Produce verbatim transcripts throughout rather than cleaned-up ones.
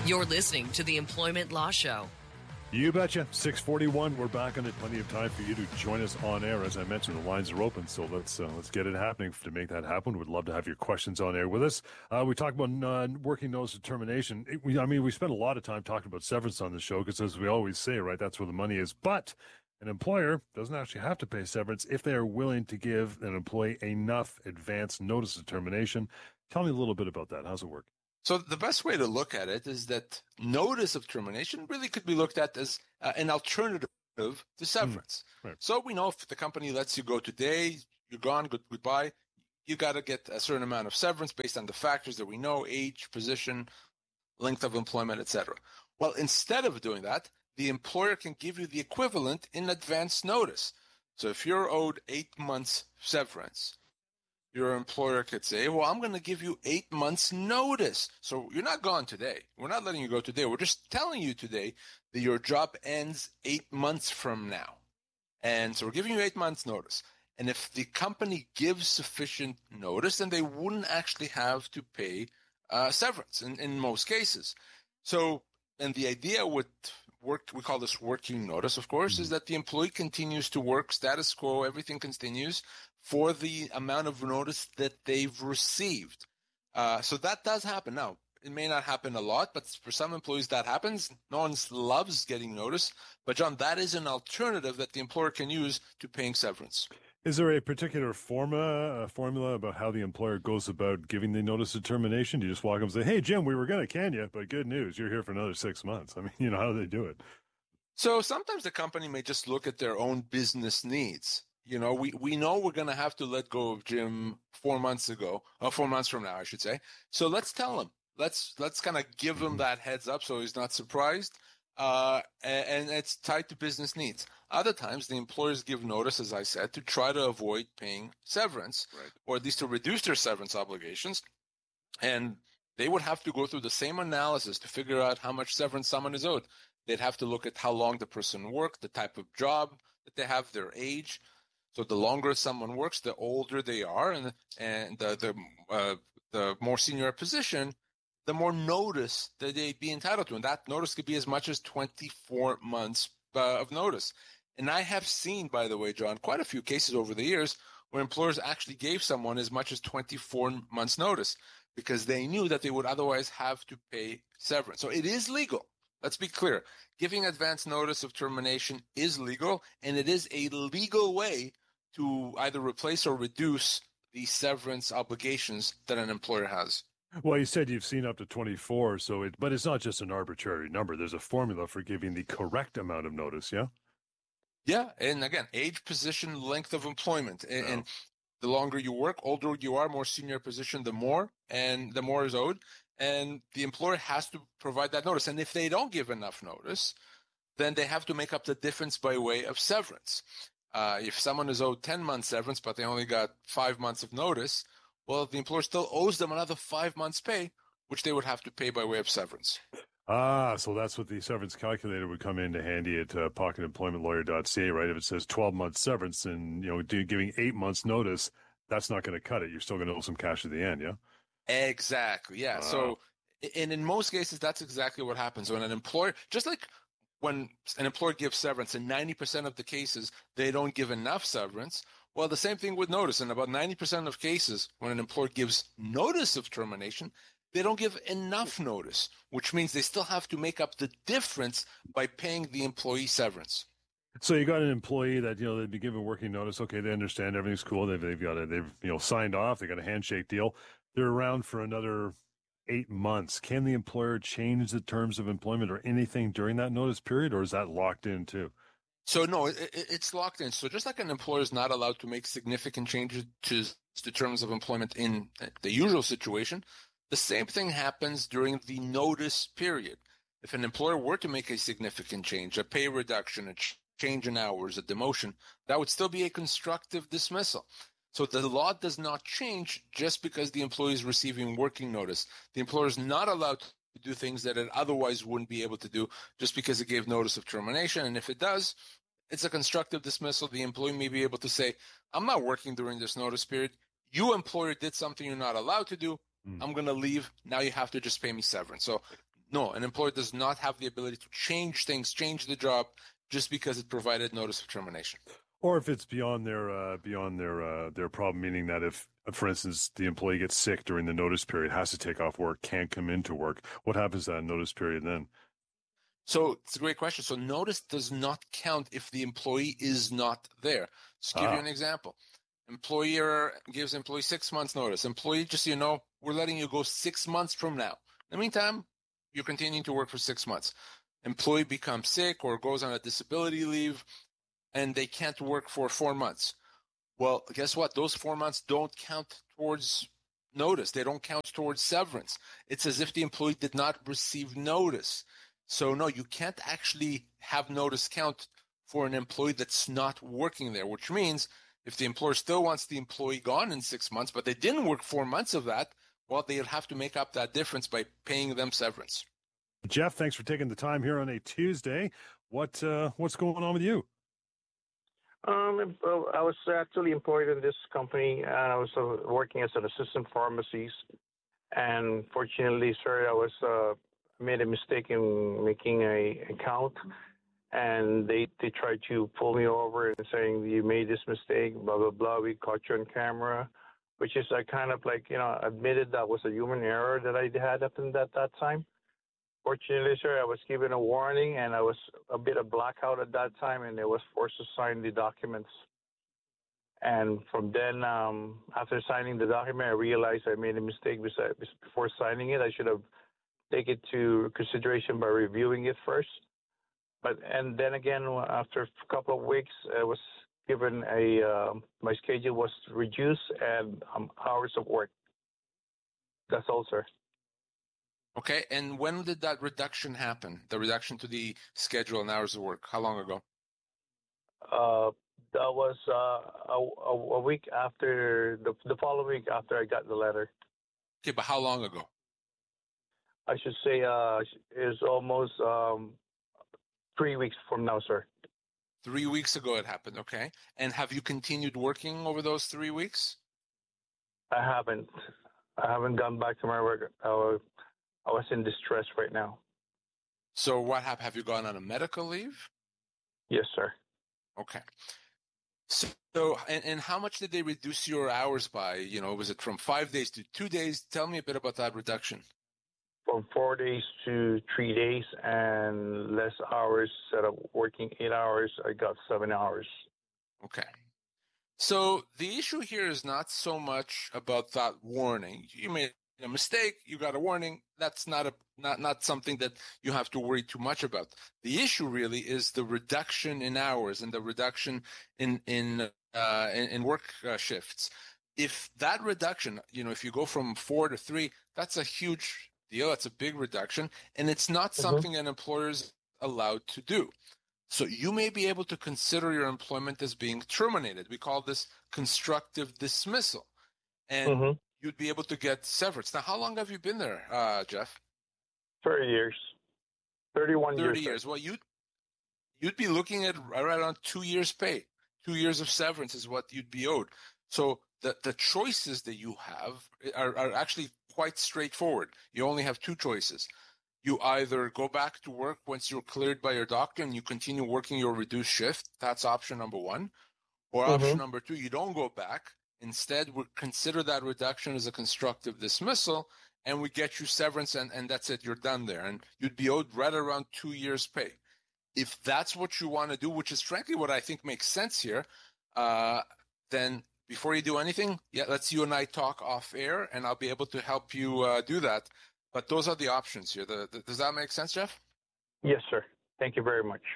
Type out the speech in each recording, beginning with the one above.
You're listening to the Employment Law Show. You betcha. six forty-one. We're back on it. Plenty of time for you to join us on air. As I mentioned, the lines are open, so let's uh, let's get it happening. To make that happen, we'd love to have your questions on air with us. Uh, we talked about uh, working notice of termination. It, we, I mean, we spent a lot of time talking about severance on the show because, as we always say, right, that's where the money is. But an employer doesn't actually have to pay severance if they are willing to give an employee enough advance notice of termination. Tell me a little bit about that. How's it work? So the best way to look at it is that notice of termination really could be looked at as uh, an alternative to severance. Mm, right. So we know if the company lets you go today, you're gone, good, goodbye, you got to get a certain amount of severance based on the factors that we know, age, position, length of employment, et cetera. Well, instead of doing that, the employer can give you the equivalent in advance notice. So if you're owed eight months severance, your employer could say, well, I'm going to give you eight months notice. So you're not gone today. We're not letting you go today. We're just telling you today that your job ends eight months from now. And so we're giving you eight months notice. And if the company gives sufficient notice, then they wouldn't actually have to pay uh, severance in, in most cases. So, and the idea with work, we call this working notice, of course, mm-hmm. is that the employee continues to work, status quo, everything continues for the amount of notice that they've received. Uh, so that does happen. Now, it may not happen a lot, but for some employees that happens. No one loves getting notice. But, John, that is an alternative that the employer can use to paying severance. Is there a particular formula, a formula about how the employer goes about giving the notice of termination? Do you just walk up and say, hey, Jim, we were going to can you, but good news, you're here for another six months. I mean, you know, how do they do it? So sometimes the company may just look at their own business needs. You know, we, we know we're going to have to let go of Jim four months ago, or four months from now, I should say. So let's tell him. Let's let's kind of give him that heads up so he's not surprised. Uh, and, and it's tied to business needs. Other times, the employers give notice, as I said, to try to avoid paying severance, right, or at least to reduce their severance obligations. And they would have to go through the same analysis to figure out how much severance someone is owed. They'd have to look at how long the person worked, the type of job that they have, their age. So the longer someone works, the older they are, and and the the, uh, the more senior position, the more notice that they'd be entitled to. And that notice could be as much as twenty-four months uh, of notice. And I have seen, by the way, John, quite a few cases over the years where employers actually gave someone as much as twenty-four months notice because they knew that they would otherwise have to pay severance. So it is legal. Let's be clear. Giving advance notice of termination is legal, and it is a legal way to either replace or reduce the severance obligations that an employer has. Well, you said you've seen up to twenty-four, so it, but it's not just an arbitrary number. There's a formula for giving the correct amount of notice, yeah? Yeah, and again, age, position, length of employment. And, yeah. and the longer you work, older you are, more senior position, the more, and the more is owed. And the employer has to provide that notice. And if they don't give enough notice, then they have to make up the difference by way of severance. Uh, if someone is owed ten months severance, but they only got five months of notice, well, the employer still owes them another five months pay, which they would have to pay by way of severance. Ah, so that's what the severance calculator would come into handy at uh, pocket employment lawyer dot c a, right? If it says twelve months severance and, you know, do, giving eight months notice, that's not going to cut it. You're still going to owe some cash at the end, yeah? Exactly, yeah. Uh, so, and in most cases, that's exactly what happens. When an employer, just like when an employer gives severance, in ninety percent of the cases, they don't give enough severance. Well, the same thing with notice. In about ninety percent of cases, when an employer gives notice of termination, they don't give enough notice, which means they still have to make up the difference by paying the employee severance. So you got an employee that, you know, they'd be given working notice. Okay, they understand everything's cool. They've, they've got a, they've, you know, signed off. They got a handshake deal. They're around for another eight months. Can the employer change the terms of employment or anything during that notice period, or is that locked in too? So no, it, it's locked in. So just like an employer is not allowed to make significant changes to the terms of employment in the usual situation, the same thing happens during the notice period. If an employer were to make a significant change, a pay reduction, a change in hours, a demotion, that would still be a constructive dismissal. So the law does not change just because the employee is receiving working notice. The employer is not allowed to do things that it otherwise wouldn't be able to do just because it gave notice of termination. And if it does, it's a constructive dismissal. The employee may be able to say, I'm not working during this notice period. You, employer, did something you're not allowed to do. Mm. I'm going to leave. Now you have to just pay me severance. So no, an employer does not have the ability to change things, change the job, just because it provided notice of termination. Or if it's beyond their uh, beyond their uh, their problem, meaning that if, for instance, the employee gets sick during the notice period, has to take off work, can't come into work, what happens to that notice period then? So it's a great question. So notice does not count if the employee is not there. Just give Ah. you an example. Employer gives employee six months notice. Employee, just so you know, we're letting you go six months from now. In the meantime, you're continuing to work for six months. Employee becomes sick or goes on a disability leave, and they can't work for four months. Well, guess what? Those four months don't count towards notice. They don't count towards severance. It's as if the employee did not receive notice. So no, you can't actually have notice count for an employee that's not working there, which means if the employer still wants the employee gone in six months, but they didn't work four months of that, well, they'll have to make up that difference by paying them severance. Jeff, thanks for taking the time here on a Tuesday. What uh, what's going on with you? Um, I was actually employed in this company, and I was uh, working as an assistant pharmacist. And fortunately, sir, I was uh, made a mistake in making a account, and they they tried to pull me over and saying you made this mistake, blah blah blah. We caught you on camera, which is I kind of like you know admitted that was a human error that I had up in that that time. Fortunately, sir, I was given a warning, and I was a bit of blackout at that time, and I was forced to sign the documents. And from then, um, after signing the document, I realized I made a mistake. Before signing it, I should have taken it to consideration by reviewing it first. But and then again, after a couple of weeks, I was given a uh, my schedule was reduced and um, hours of work. That's all, sir. Okay, and when did that reduction happen? The reduction to the schedule and hours of work? How long ago? Uh, that was uh, a, a week after the the following week after I got the letter. Okay, but how long ago? I should say uh, is almost um, three weeks from now, sir. Three weeks ago it happened. Okay, and have you continued working over those three weeks? I haven't. I haven't gone back to my work. I was, I was in distress right now. So what happened? Have you gone on a medical leave? Yes, sir. Okay. So, so and, and how much did they reduce your hours by? You know, was it from five days to two days? Tell me a bit about that reduction. From four days to three days and less hours. Instead of working eight hours, I got seven hours. Okay. So the issue here is not so much about that warning. You made a mistake, you got a warning. That's not a not not something that you have to worry too much about. The issue really is the reduction in hours and the reduction in in uh, in, in work uh, shifts. If that reduction, you know, if you go from four to three, that's a huge deal. It's a big reduction, and it's not Mm-hmm. something an employer is allowed to do. So you may be able to consider your employment as being terminated. We call this constructive dismissal. And Mm-hmm. you'd be able to get severance. Now, how long have you been there, uh, Jeff? thirty years. thirty-one thirty years. years. Well, you'd, you'd be looking at right around two years' pay. Two years of severance is what you'd be owed. So the, the choices that you have are, are actually quite straightforward. You only have two choices. You either go back to work once you're cleared by your doctor and you continue working your reduced shift. That's option number one. Or Mm-hmm. option number two, you don't go back. Instead, we consider that reduction as a constructive dismissal, and we get you severance, and, and that's it. You're done there. And you'd be owed right around two years' pay. If that's what you want to do, which is frankly what I think makes sense here, uh, then before you do anything, yeah, let's you and I talk off air, and I'll be able to help you uh, do that. But those are the options here. The, the, does that make sense, Jeff? Yes, sir. Thank you very much.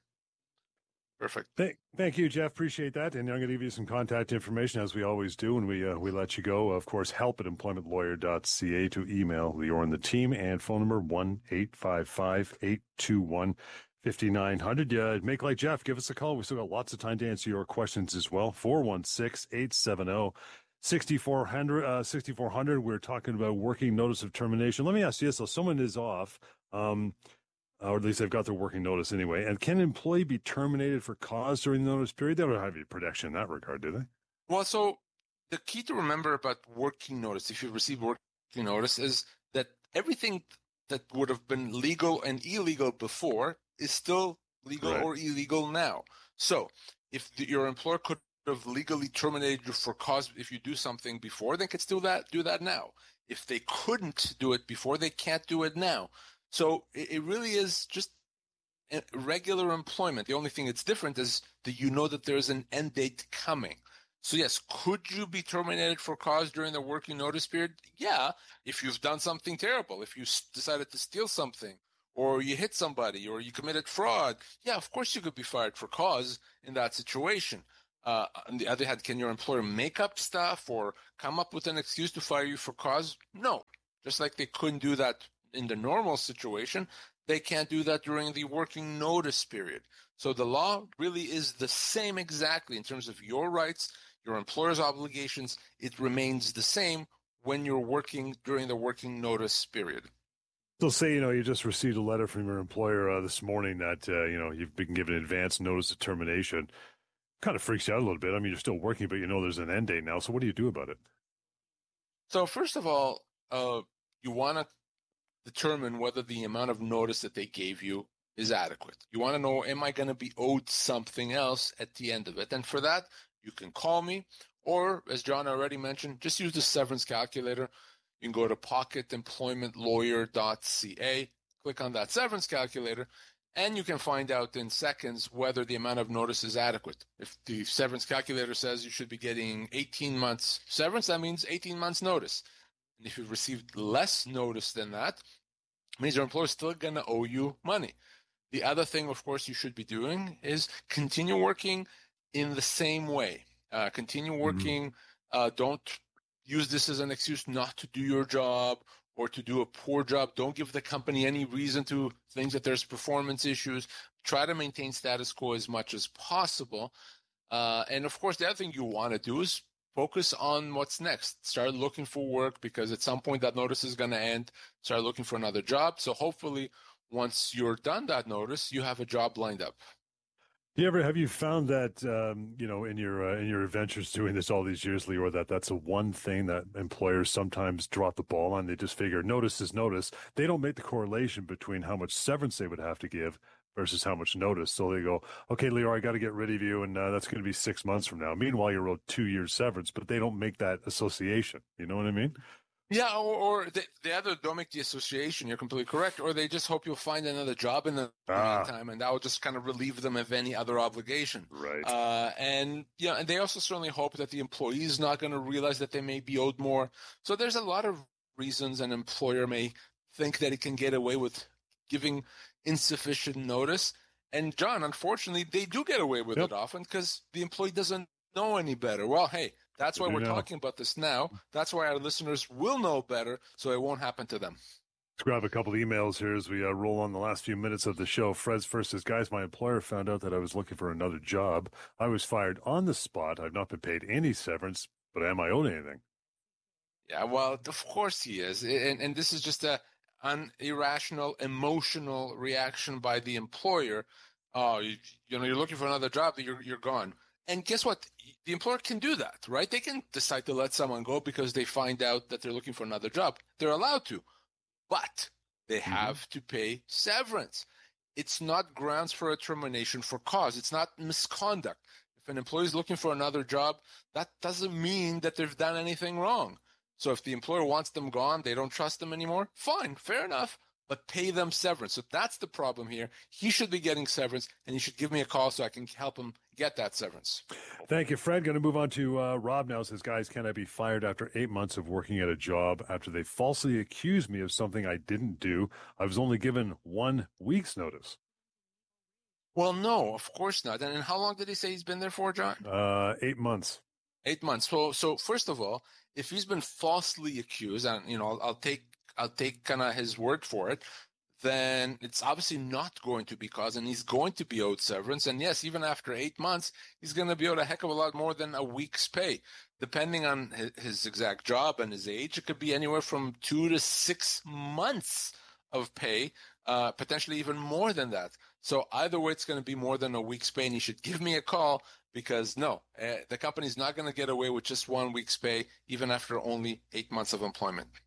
Perfect. Thank, thank you, Jeff. Appreciate that. And I'm going to give you some contact information, as we always do, when we uh, we let you go. Of course, help at employment lawyer dot c a to email Lior and the team, and phone number one eight five five, eight two one, five nine zero zero. Uh, make like Jeff. Give us a call. We've still got lots of time to answer your questions as well. four one six, eight seven zero, six four zero zero. Uh, sixty-four hundred. We're talking about working notice of termination. Let me ask you this. So someone is off. Um, or at least they've got their working notice anyway. And can an employee be terminated for cause during the notice period? They don't have any protection in that regard, do they? Well, so the key to remember about working notice, if you receive working notice, is that everything that would have been legal and illegal before is still legal Right. or illegal now. So if the, your employer could have legally terminated you for cause if you do something before, they could still that do that now. If they couldn't do it before, they can't do it now. So it, it really is just regular employment. The only thing that's different is that you know that there's an end date coming. So yes, could you be terminated for cause during the working notice period? Yeah, if you've done something terrible, if you decided to steal something, or you hit somebody, or you committed fraud, yeah, of course you could be fired for cause in that situation. Uh, on the other hand, can your employer make up stuff or come up with an excuse to fire you for cause? No. Just like they couldn't do that in the normal situation, they can't do that during the working notice period. So the law really is the same exactly in terms of your rights, your employer's obligations. It remains the same when you're working during the working notice period. So say, you know, you just received a letter from your employer uh, this morning that, uh, you know, you've been given advance notice of termination. Kind of freaks you out a little bit. I mean, you're still working, but you know there's an end date now. So what do you do about it? So first of all, uh, you want to determine whether the amount of notice that they gave you is adequate. You want to know, am I going to be owed something else at the end of it? And for that, you can call me, or as John already mentioned, just use the severance calculator. You can go to pocket employment lawyer dot c a, click on that severance calculator, and you can find out in seconds whether the amount of notice is adequate. If the severance calculator says you should be getting eighteen months severance, that means eighteen months notice. And if you've received less notice than that, it means your employer is still going to owe you money. The other thing, of course, you should be doing is continue working in the same way. Uh, continue working. Mm-hmm. Uh, don't use this as an excuse not to do your job or to do a poor job. Don't give the company any reason to think that there's performance issues. Try to maintain status quo as much as possible. Uh, and, of course, the other thing you want to do is focus on what's next. Start looking for work because at some point that notice is going to end. Start looking for another job. So hopefully once you're done that notice, you have a job lined up. Do you ever have you found that um, you know in your uh, in your adventures doing this all these years, Lior, that that's a one thing that employers sometimes drop the ball on? They just figure notice is notice. They don't make the correlation between how much severance they would have to give versus how much notice. So they go, okay, Lior, I got to get rid of you, and uh, that's going to be six months from now. Meanwhile, you're owed two years severance, but they don't make that association. You know what I mean? Yeah, or, or they, they either don't make the association, you're completely correct, or they just hope you'll find another job in the ah. meantime, and that will just kind of relieve them of any other obligation. Right. Uh, and, you know, and they also certainly hope that the employee is not going to realize that they may be owed more. So there's a lot of reasons an employer may think that it can get away with giving insufficient notice. And, John, unfortunately, they do get away with yep. it often because the employee doesn't know any better. Well, hey, that's why we're know. talking about this now. That's why our listeners will know better, so it won't happen to them. Let's grab a couple of emails here as we uh, roll on the last few minutes of the show. Fred's first says, guys, my employer found out that I was looking for another job. I was fired on the spot. I've not been paid any severance, but am I owed anything? Yeah, well, of course he is. And, and this is just a, an irrational, emotional reaction by the employer. Oh, you, you know, you're looking for another job, you're you're gone. And guess what? The employer can do that, right? They can decide to let someone go because they find out that they're looking for another job. They're allowed to, but they have mm-hmm. to pay severance. It's not grounds for a termination for cause. It's not misconduct. If an employee is looking for another job, that doesn't mean that they've done anything wrong. So if the employer wants them gone, they don't trust them anymore, fine, fair enough. But pay them severance. So that's the problem here. He should be getting severance, and he should give me a call so I can help him get that severance. Thank you, Fred. Going to move on to uh, Rob now. Says, guys, can I be fired after eight months of working at a job after they falsely accused me of something I didn't do? I was only given one week's notice. Well, no, of course not. And, and how long did he say he's been there for, John? Uh, eight months. Eight months. So, so first of all, if he's been falsely accused, and you know, I'll, I'll take. I'll take kind of his word for it, then it's obviously not going to be cause, and he's going to be owed severance. And yes, even after eight months, he's going to be owed a heck of a lot more than a week's pay. Depending on his, his exact job and his age, it could be anywhere from two to six months of pay, uh, potentially even more than that. So either way, it's going to be more than a week's pay, and he should give me a call because, no, uh, the company's not going to get away with just one week's pay, even after only eight months of employment.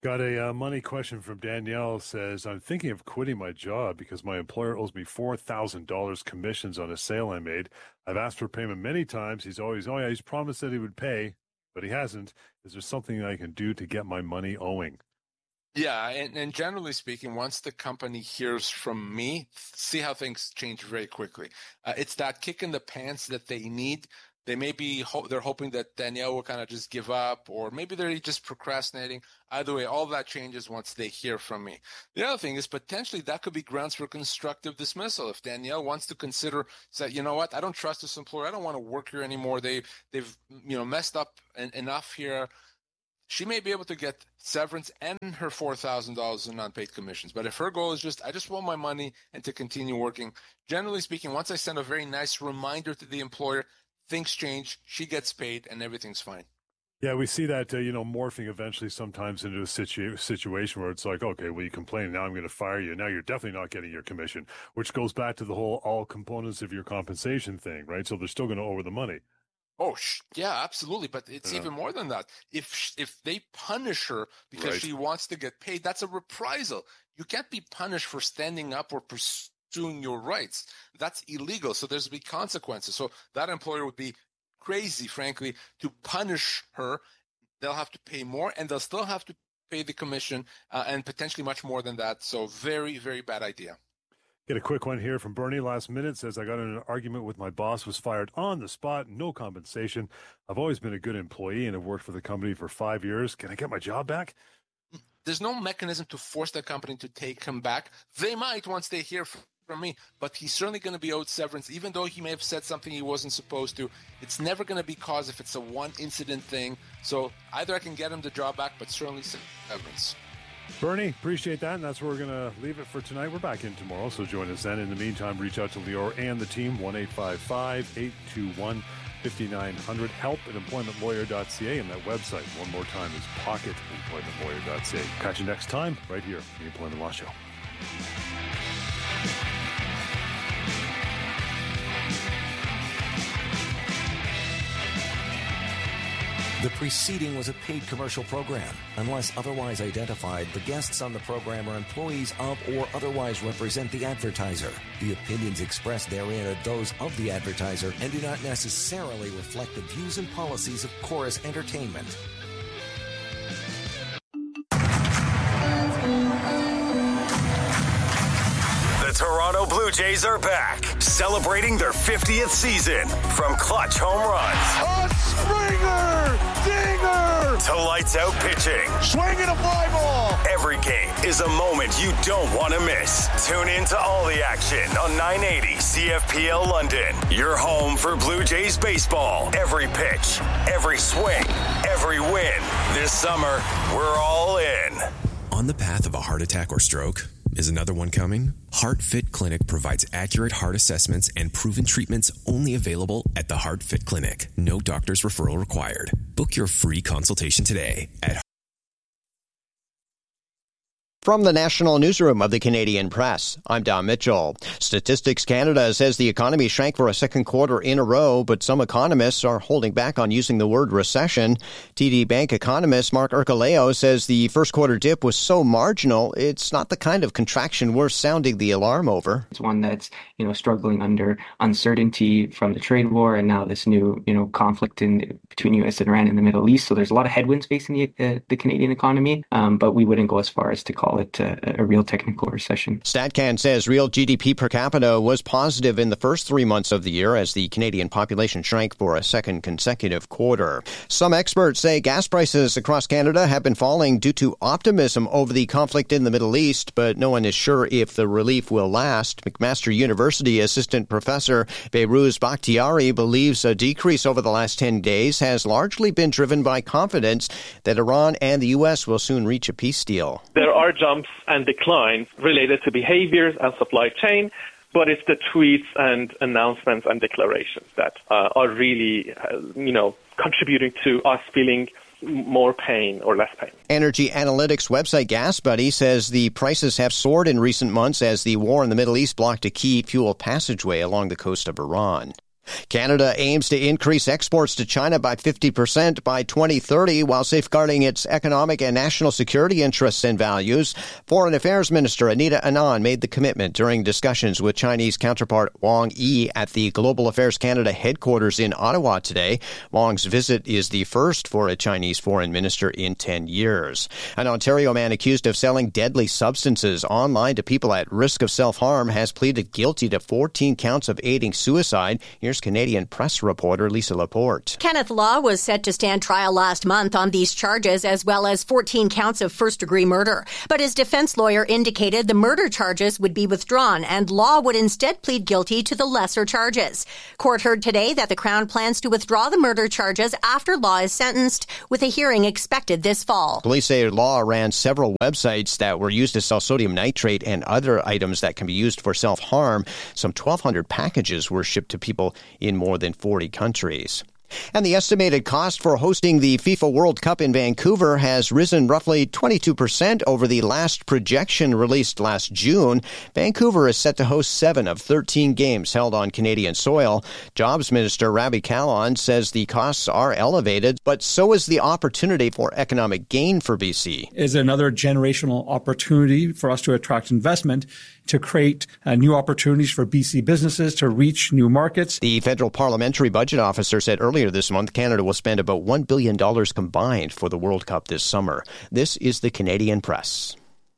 Got a uh, money question from Danielle. Says, I'm thinking of quitting my job because my employer owes me four thousand dollars commissions on a sale I made. I've asked for payment many times. He's always, oh yeah, he's promised that he would pay, but he hasn't. Is there something I can do to get my money owing? Yeah, and, and generally speaking, once the company hears from me, see how things change very quickly. Uh, it's that kick in the pants that they need. They may be ho- they're hoping that Danielle will kind of just give up, or maybe they're just procrastinating. Either way, all that changes once they hear from me. The other thing is potentially that could be grounds for constructive dismissal. If Danielle wants to consider, say, you know what, I don't trust this employer. I don't want to work here anymore. They they've you know messed up en- enough here. She may be able to get severance and her four thousand dollars in unpaid commissions. But if her goal is just, I just want my money and to continue working, generally speaking, once I send a very nice reminder to the employer, things change, she gets paid, and everything's fine. Yeah, we see that, uh, you know, morphing eventually sometimes into a situ- situation where it's like, okay, well, you complain, now I'm going to fire you. Now you're definitely not getting your commission, which goes back to the whole all components of your compensation thing, right? So they're still going to owe her the money. Oh, yeah, absolutely. But it's yeah. even more than that. If if they punish her because right. she wants to get paid, that's a reprisal. You can't be punished for standing up or pursuing your rights. That's illegal. So there's be consequences. So that employer would be crazy, frankly, to punish her. They'll have to pay more, and they'll still have to pay the commission uh, and potentially much more than that. So very, very bad idea. Get a quick one here from Bernie last minute. Says, I got in an argument with my boss, was fired on the spot, no compensation. I've always been a good employee and have worked for the company for five years. Can I get my job back? There's no mechanism to force the company to take him back. They might once they hear from me, but he's certainly going to be owed severance, even though he may have said something he wasn't supposed to. It's never going to be cause if it's a one incident thing. So either I can get him the job back, but certainly severance. Bernie, appreciate that, and that's where we're going to leave it for tonight. We're back in tomorrow, so join us then. In the meantime, reach out to Lior and the team, one eight five five, eight two one, five nine zero zero, help at employment lawyer dot c a, and that website, one more time, is pocket employment lawyer dot c a. Catch you next time, right here on the Employment Law Show. The preceding was a paid commercial program. Unless otherwise identified, the guests on the program are employees of or otherwise represent the advertiser. The opinions expressed therein are those of the advertiser and do not necessarily reflect the views and policies of Chorus Entertainment. The Toronto Blue Jays are back, celebrating their fiftieth season. From clutch home runs, a Springer dinger, to lights out pitching, swinging a fly ball. Every game is a moment you don't want to miss. Tune in to all the action on nine eighty C F P L London. Your home for Blue Jays baseball. Every pitch, every swing, every win. This summer, we're all in. On the path of a heart attack or stroke? Is another one coming? HeartFit Clinic provides accurate heart assessments and proven treatments only available at the HeartFit Clinic. No doctor's referral required. Book your free consultation today at From the National Newsroom of the Canadian Press, I'm Don Mitchell. Statistics Canada says the economy shrank for a second quarter in a row, but some economists are holding back on using the word recession. T D Bank economist Mark Ercoleo says the first quarter dip was so marginal, it's not the kind of contraction we're sounding the alarm over. It's one that's, you know, struggling under uncertainty from the trade war and now this new, you know, conflict in between U S and Iran in the Middle East. So there's a lot of headwinds facing the, uh, the Canadian economy, um, but we wouldn't go as far as to call it a, a real technical recession. StatCan says real G D P per capita was positive in the first three months of the year as the Canadian population shrank for a second consecutive quarter. Some experts say gas prices across Canada have been falling due to optimism over the conflict in the Middle East, but no one is sure if the relief will last. McMaster University assistant professor Behrooz Bakhtiari believes a decrease over the last ten days has largely been driven by confidence that Iran and the U S will soon reach a peace deal. There are jumps and declines related to behaviors and supply chain, but it's the tweets and announcements and declarations that uh, are really, uh, you know, contributing to us feeling more pain or less pain. Energy analytics website GasBuddy says the prices have soared in recent months as the war in the Middle East blocked a key fuel passageway along the coast of Iran. Canada aims to increase exports to China by fifty percent by twenty thirty while safeguarding its economic and national security interests and values. Foreign Affairs Minister Anita Anand made the commitment during discussions with Chinese counterpart Wang Yi at the Global Affairs Canada headquarters in Ottawa today. Wang's visit is the first for a Chinese foreign minister in ten years. An Ontario man accused of selling deadly substances online to people at risk of self-harm has pleaded guilty to fourteen counts of aiding suicide. Here's Canadian Press reporter Lisa Laporte. Kenneth Law was set to stand trial last month on these charges, as well as fourteen counts of first-degree murder. But his defense lawyer indicated the murder charges would be withdrawn, and Law would instead plead guilty to the lesser charges. Court heard today that the Crown plans to withdraw the murder charges after Law is sentenced, with a hearing expected this fall. Police say Law ran several websites that were used to sell sodium nitrate and other items that can be used for self-harm. Some twelve hundred packages were shipped to people in more than forty countries. And the estimated cost for hosting the FIFA World Cup in Vancouver has risen roughly twenty-two percent over the last projection released last June. Vancouver is set to host seven of thirteen games held on Canadian soil. Jobs Minister Ravi Kahlon says the costs are elevated, but so is the opportunity for economic gain for B C. Is another generational opportunity for us to attract investment, to create uh, new opportunities for B C businesses to reach new markets. The federal parliamentary budget officer said earlier this month Canada will spend about one billion dollars combined for the World Cup this summer. This is the Canadian Press.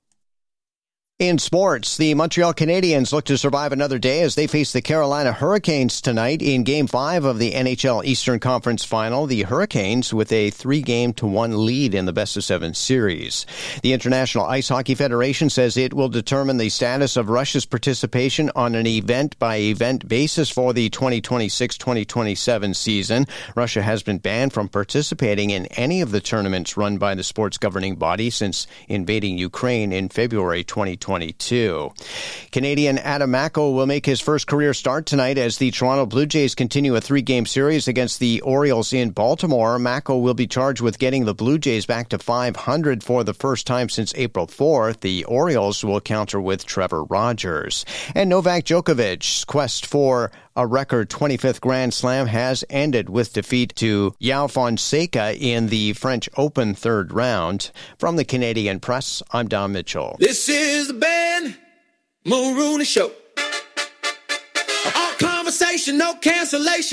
In sports, the Montreal Canadiens look to survive another day as they face the Carolina Hurricanes tonight in Game five of the N H L Eastern Conference Final. The Hurricanes with a three-game to one lead in the best-of-seven series. The International Ice Hockey Federation says it will determine the status of Russia's participation on an event-by-event basis for the twenty twenty-six twenty twenty-seven season. Russia has been banned from participating in any of the tournaments run by the sport's governing body since invading Ukraine in February twenty twenty-two. Canadian Adam Macko will make his first career start tonight as the Toronto Blue Jays continue a three-game series against the Orioles in Baltimore. Macko will be charged with getting the Blue Jays back to five hundred for the first time since April fourth. The Orioles will counter with Trevor Rogers. And Novak Djokovic's quest for a record twenty-fifth Grand Slam has ended with defeat to João Fonseca in the French Open third round. From the Canadian Press, I'm Don Mitchell. This is the Ben Mulrooney Show. All conversation, no cancellation.